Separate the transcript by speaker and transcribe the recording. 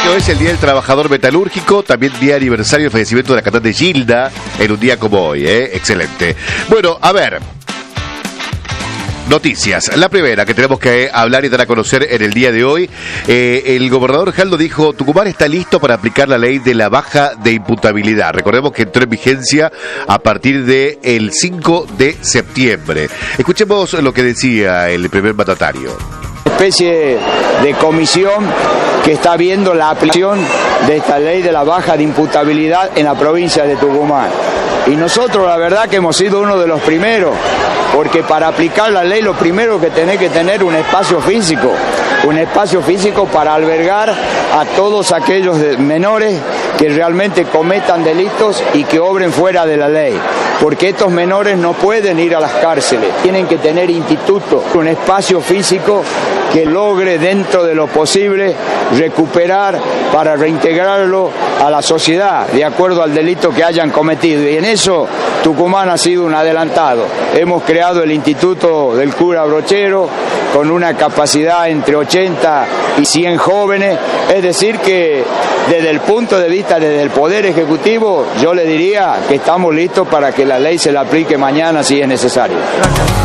Speaker 1: Bueno, es el Día del Trabajador Metalúrgico, también día aniversario del fallecimiento de la cantante Gilda, en un día como hoy, excelente. Bueno, a ver, noticias. La primera que tenemos que hablar y dar a conocer en el día de hoy, el gobernador Jaldo dijo: Tucumán está listo para aplicar la ley de la baja de imputabilidad. Recordemos que entró en vigencia a partir del 5 de septiembre. Escuchemos lo que decía el primer mandatario.
Speaker 2: Especie de comisión que está viendo la aplicación de esta ley de la baja de imputabilidad en la provincia de Tucumán. Y nosotros la verdad que hemos sido uno de los primeros, porque para aplicar la ley lo primero que tenés que tener un espacio físico para albergar a todos aquellos menores que realmente cometan delitos y que obren fuera de la ley. Porque estos menores no pueden ir a las cárceles, tienen que tener instituto, un espacio físico que logre dentro de lo posible recuperar para reintegrarlo a la sociedad de acuerdo al delito que hayan cometido. Y en eso Tucumán ha sido un adelantado. Hemos creado el Instituto del Cura Brochero con una capacidad entre 80 y 100 jóvenes, es decir que desde el punto de vista, desde el Poder Ejecutivo, yo le diría que estamos listos para que la ley se la aplique mañana si es necesario.